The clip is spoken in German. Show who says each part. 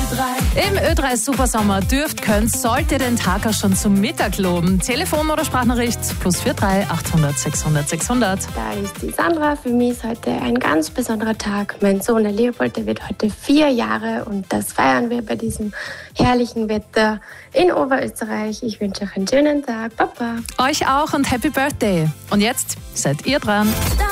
Speaker 1: Im Ö3 Supersommer sollt ihr den Tag auch schon zum Mittag loben. Telefon oder Sprachnachricht +43 800 600 600.
Speaker 2: Da ist die Sandra. Für mich ist heute ein ganz besonderer Tag. Mein Sohn, der Leopold, der wird heute 4 Jahre und das feiern wir bei diesem herrlichen Wetter in Oberösterreich. Ich wünsche euch einen schönen Tag. Papa.
Speaker 1: Euch auch und Happy Birthday. Und jetzt seid ihr dran.